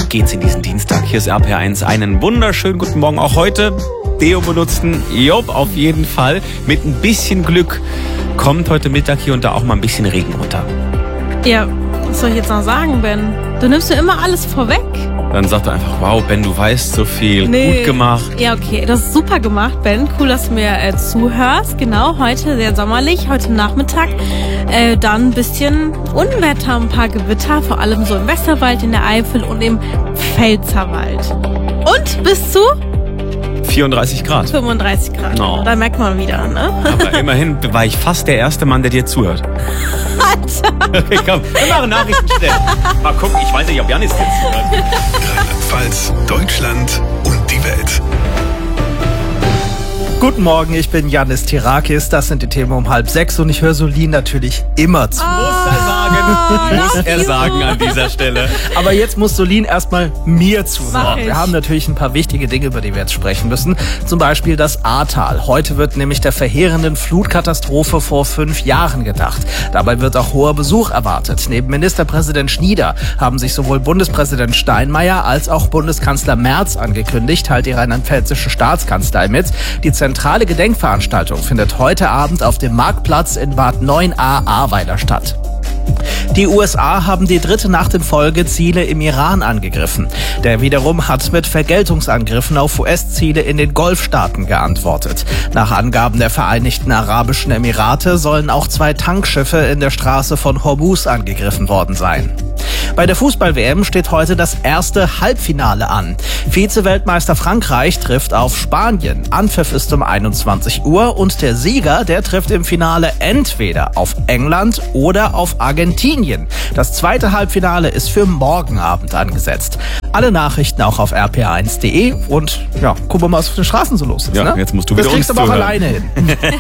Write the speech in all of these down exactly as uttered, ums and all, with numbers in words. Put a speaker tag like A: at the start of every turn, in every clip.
A: geht's in diesen Dienstag. Hier ist R P R eins. Einen wunderschönen guten Morgen auch heute. Deo benutzten, Job auf jeden Fall. Mit ein bisschen Glück kommt heute Mittag hier und da auch mal ein bisschen Regen runter.
B: Ja, was soll ich jetzt noch sagen, Ben? Du nimmst mir immer alles vorweg.
A: Dann sagt er einfach, wow, Ben, du weißt so viel.
B: Nee.
A: Gut gemacht.
B: Ja, okay, das ist super gemacht, Ben. Cool, dass du mir äh, zuhörst. Genau, heute sehr sommerlich, heute Nachmittag. Äh, dann ein bisschen Unwetter, ein paar Gewitter, vor allem so im Westerwald, in der Eifel und im Pfälzerwald. Und bis zu
A: vierunddreißig Grad.
B: fünfunddreißig Grad.
A: No.
B: Da merkt man wieder, ne?
A: Aber immerhin war ich fast der erste Mann, der dir zuhört.
B: Alter!
A: Okay, komm, wir machen Nachrichten schnell. Mal gucken, ich weiß nicht, ob Janis jetzt zuhört.
C: Rheinland-Pfalz, Deutschland und die Welt.
D: Guten Morgen, ich bin Yannis Tirakis. Das sind die Themen um halb sechs und ich höre Solin natürlich immer zu.
A: Muss er sagen, muss er sagen an dieser Stelle.
D: Aber jetzt muss Solin erstmal mir zuhören.
B: Mach ich.
D: Wir haben natürlich ein paar wichtige Dinge, über die wir jetzt sprechen müssen. Zum Beispiel das Ahrtal. Heute wird nämlich der verheerenden Flutkatastrophe vor fünf Jahren gedacht. Dabei wird auch hoher Besuch erwartet. Neben Ministerpräsident Schnieder haben sich sowohl Bundespräsident Steinmeier als auch Bundeskanzler Merz angekündigt, teilt die rheinland-pfälzische Staatskanzlei mit. Die zentrale Gedenkveranstaltung findet heute Abend auf dem Marktplatz in Bad neun a Ahrweiler statt. Die U S A haben die dritte Nacht in Folge Ziele im Iran angegriffen. Der wiederum hat mit Vergeltungsangriffen auf U S-Ziele in den Golfstaaten geantwortet. Nach Angaben der Vereinigten Arabischen Emirate sollen auch zwei Tankschiffe in der Straße von Hormuz angegriffen worden sein. Bei der Fußball-W M steht heute das erste Halbfinale an. Vize-Weltmeister Frankreich trifft auf Spanien. Anpfiff ist um einundzwanzig Uhr und der Sieger, der trifft im Finale entweder auf England oder auf Argentinien. Das zweite Halbfinale ist für morgen Abend angesetzt. Alle Nachrichten auch auf r p r eins punkt de und ja, gucken wir mal, was auf den Straßen so los ist.
A: Ja,
D: ne?
A: jetzt musst du
D: das
A: wieder uns
D: kriegst du aber auch
A: zuhören.
D: alleine hin.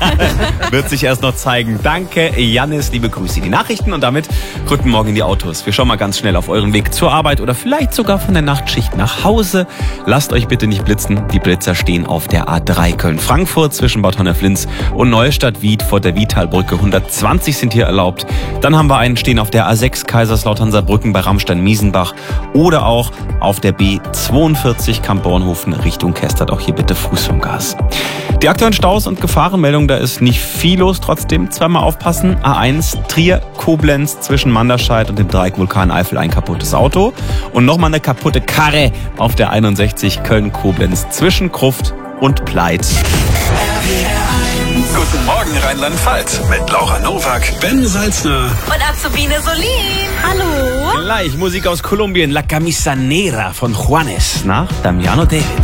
A: Wird sich erst noch zeigen. Danke, Yannis, liebe Grüße. Die Nachrichten und damit guten Morgen in die Autos. Wir schauen mal ganz schnell auf euren Weg zur Arbeit oder vielleicht sogar von der Nachtschicht nach Hause. Lasst euch bitte nicht blitzen. Die Blitzer stehen auf der A drei Köln-Frankfurt zwischen Bad Honnef-Linz und Neustadt-Wied vor der Wietalbrücke. hundertzwanzig sind hier erlaubt. Dann haben wir einen stehen auf der A sechs Kaiserslautern-Saarbrücken bei Rammstein-Miesenbach oder auch auf der B zweiundvierzig Kamp-Bornhofen Richtung Kestert. Auch hier bitte Fuß vom Gas. Die aktuellen Staus und Gefahrenmeldungen, da ist nicht viel los. Trotzdem zweimal aufpassen. A eins Trier-Koblenz zwischen Manderscheid und dem Dreieck Vulkaneifel ein kaputtes Auto. Und nochmal eine kaputte Karre auf der einundsechzig Köln-Koblenz zwischen Kruft und Pleit.
C: Guten Morgen Rheinland-Pfalz mit Laura Nowak, Ben Salzner
B: Und Azubine Solin. Hallo.
A: Gleich Musik aus Kolumbien, La Camisa Negra von Juanes nach Damiano David.